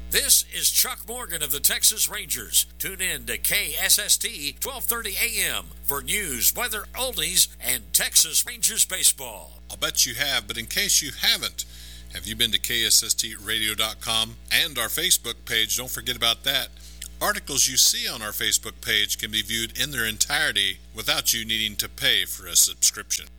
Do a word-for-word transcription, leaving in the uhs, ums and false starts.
This is Chuck Morgan of the Texas Rangers. Tune in to K S S T twelve thirty A M for news, weather, oldies, and Texas Rangers baseball. I'll bet you have, but in case you haven't, have you been to K S S T radio dot com and our Facebook page? Don't forget about that. Articles you see on our Facebook page can be viewed in their entirety without you needing to pay for a subscription.